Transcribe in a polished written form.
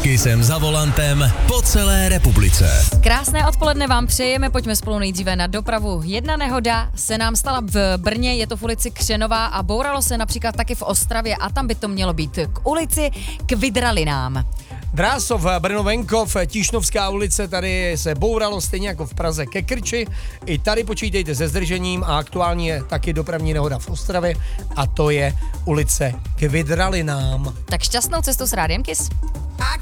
Kissem za volantem po celé republice. Krásné odpoledne vám přejeme, pojďme spolu nejdříve na dopravu. Jedna nehoda se nám stala v Brně, je to v ulici Křenová a bouralo se například taky v Ostravě a tam by to mělo být k ulici Kvidralinám. Drásov, Brno venkov, Tíšnovská ulice, tady se bouralo stejně jako v Praze ke Krči. I tady počítejte se zdržením a aktuálně je taky dopravní nehoda v Ostravě a to je ulice Kvidralinám. Tak šťastnou cestu s Rádiem Kiss.